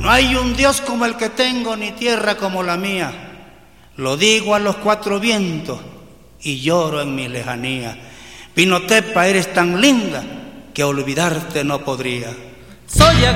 No hay un Dios como el que tengo, ni tierra como la mía. Lo digo a los cuatro vientos y lloro en mi lejanía. Pinotepa, eres tan linda que olvidarte no podría. Soy